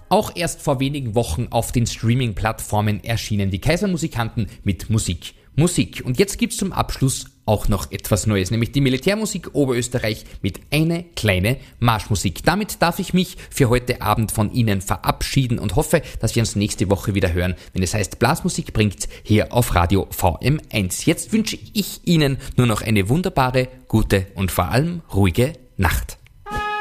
Auch erst vor wenigen Wochen auf den Streaming-Plattformen erschienen die Kaisermusikanten mit Musik. Und jetzt gibt's zum Abschluss auch noch etwas Neues, nämlich die Militärmusik Oberösterreich mit eine kleine Marschmusik. Damit darf ich mich für heute Abend von Ihnen verabschieden und hoffe, dass wir uns nächste Woche wieder hören, wenn es heißt Blasmusik bringt hier auf Radio VM1. Jetzt wünsche ich Ihnen nur noch eine wunderbare, gute und vor allem ruhige Nacht.